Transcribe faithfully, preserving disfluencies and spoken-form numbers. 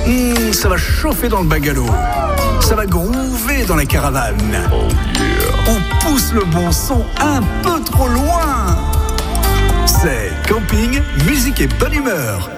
Mmh, ça va chauffer dans le bungalow. Ça va groover dans la caravane. Oh yeah. On pousse le bon son un peu trop loin. C'est camping, musique et bonne humeur.